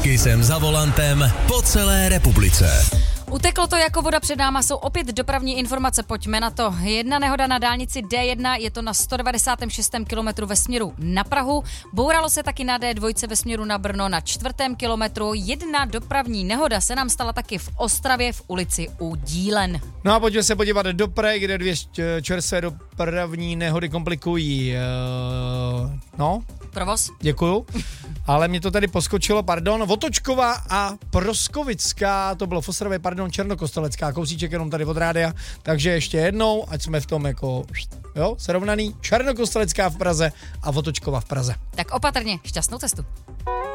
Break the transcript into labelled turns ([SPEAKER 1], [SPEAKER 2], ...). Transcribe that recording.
[SPEAKER 1] Kisem za volantem po celé republice.
[SPEAKER 2] Uteklo to jako voda před náma, jsou opět dopravní informace, pojďme na to. Jedna nehoda na dálnici D1, je to na 196. kilometru ve směru na Prahu. Bouralo se taky na D2 ve směru na Brno na 4. kilometru. Jedna dopravní nehoda se nám stala taky v Ostravě v ulici U Dílen.
[SPEAKER 3] No a pojďme se podívat do Prahy, kde dvě čerstvé dopravní nehody komplikují.
[SPEAKER 2] Provoz?
[SPEAKER 3] Děkuju. Ale mě to tady poskočilo, Votočková a Proskovická, to bylo v Ostravě, Černokostelecká, kousíček jenom tady od rádia, takže ještě jednou, ať jsme v tom srovnaný, Černokostelecká v Praze a Votočková v Praze.
[SPEAKER 2] Tak opatrně, šťastnou cestu.